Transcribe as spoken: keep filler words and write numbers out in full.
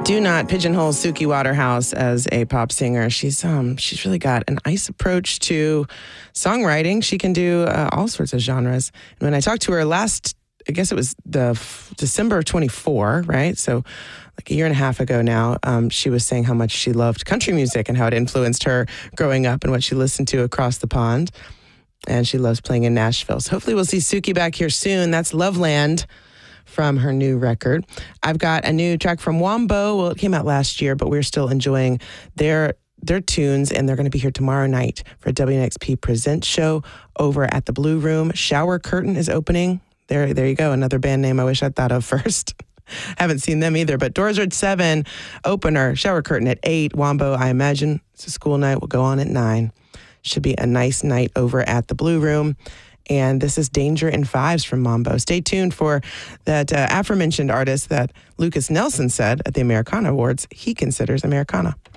Do not pigeonhole Suki Waterhouse as a pop singer. She's um she's really got an nice approach to songwriting. She can do uh, all sorts of genres. And when I talked to her last, I guess it was the f- December of twenty-four, right? So like a year and a half ago now, um, she was saying how much she loved country music and how it influenced her growing up and what she listened to across the pond. And she loves playing in Nashville. So hopefully we'll see Suki back here soon. That's Loveland from her new record. I've got a new track from Wombo. Well, it came out last year, but we're still enjoying their their tunes, and they're going to be here tomorrow night for a W N X P Presents show over at the Blue Room. Shower Curtain is opening. There, there you go. Another band name I wish I'd thought of first. Haven't seen them either, but doors are at seven. Opener, Shower Curtain at eight. Wombo, I imagine it's a school night, will go on at nine. Should be a nice night over at the Blue Room. And this is Danger in Fives from Mambo. Stay tuned for that uh, aforementioned artist that Lucas Nelson said at the Americana Awards he considers Americana.